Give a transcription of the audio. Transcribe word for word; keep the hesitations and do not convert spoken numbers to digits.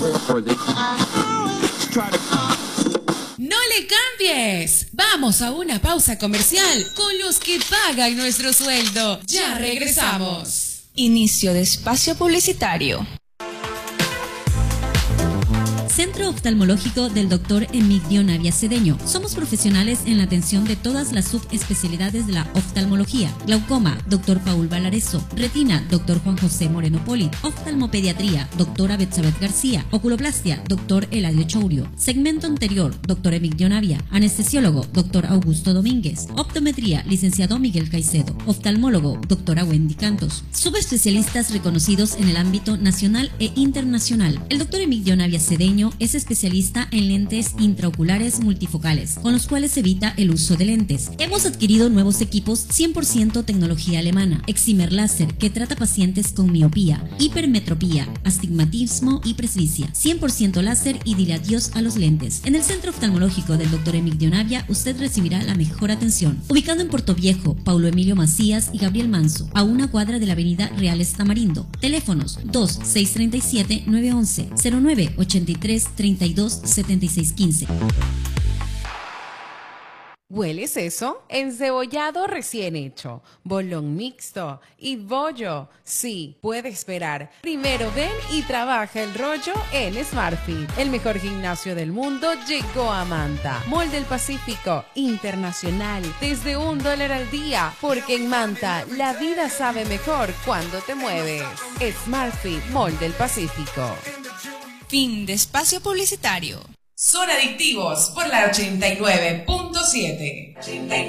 ¡No le cambies! Vamos a una pausa comercial con los que pagan nuestro sueldo. Ya regresamos. Inicio de espacio publicitario. Centro Oftalmológico del doctor Emigdio Navia Cedeño. Somos profesionales en la atención de todas las subespecialidades de la oftalmología. Glaucoma, doctor Paul Valareso. Retina, doctor Juan José Moreno Poli. Oftalmopediatría, doctora Betsabeth García. Oculoplastia, doctor Eladio Chourio. Segmento anterior, doctor Emigdio Navia. Anestesiólogo, doctor Augusto Domínguez. Optometría, licenciado Miguel Caicedo. Oftalmólogo, doctora Wendy Cantos. Subespecialistas reconocidos en el ámbito nacional e internacional. El doctor Emigdio Navia Cedeño es especialista en lentes intraoculares multifocales, con los cuales evita el uso de lentes. Hemos adquirido nuevos equipos cien por ciento tecnología alemana, Excimer Láser, que trata pacientes con miopía, hipermetropía, astigmatismo y presbicia, cien por ciento láser y dile adiós a los lentes. En el Centro Oftalmológico del doctor Emigdio Navia, usted recibirá la mejor atención. Ubicado en Portoviejo, Paulo Emilio Macías y Gabriel Manso, a una cuadra de la avenida Reales Tamarindo. Teléfonos dos seis tres siete nueve uno uno cero nueve ocho tres treinta y dos setenta y seis quince. ¿Hueles eso? Encebollado recién hecho, bolón mixto y bollo. Sí, puede esperar. Primero ven y trabaja el rollo en SmartFit. El mejor gimnasio del mundo llegó a Manta. Mall del Pacífico, internacional, desde un dólar al día. Porque en Manta la vida sabe mejor cuando te mueves. SmartFit, Mall del Pacífico. Fin de espacio publicitario. Son adictivos por la ochenta y nueve punto siete.